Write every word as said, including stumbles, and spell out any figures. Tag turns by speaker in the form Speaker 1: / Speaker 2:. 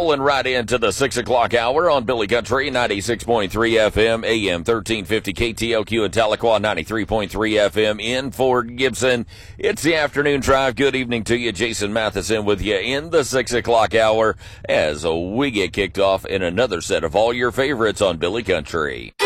Speaker 1: rolling right into the six o'clock hour on Billy Country, ninety-six point three F M, A M thirteen fifty K T L Q in Tahlequah, ninety-three point three F M in Fort Gibson. It's the afternoon drive. Good evening to you. Jason Matheson with you in the six o'clock hour as we get kicked off in another set of all your favorites on Billy Country.